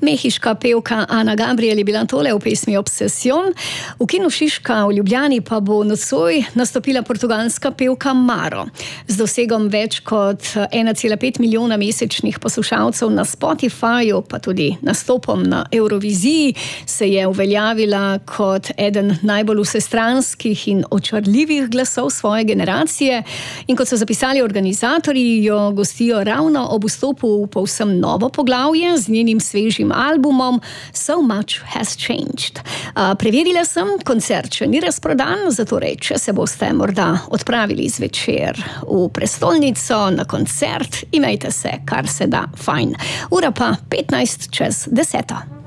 Mehiška pevka Ana Gabriel je bila tole v pesmi Obsession. V kinu Šiška v Ljubljani pa bo nocoj nastopila portugalska pevka Maro. Z dosegom več kot 1,5 milijona mesečnih poslušalcev na Spotifyju, pa tudi nastopom na Euroviziji, se je uveljavila kot eden najbolj vsestranskih in očarljivih glasov svoje generacije. In kot so zapisali organizatorji, jo gostijo ravno ob vstopu v povsem novo poglavje z njenim svežim albumom So Much Has Changed. Preverila sem, koncert še ni razprodan, zatorej, če se boste morda odpravili zvečer v prestolnico na koncert, imejte se kar se da fajn. Ura pa 15 čez 10.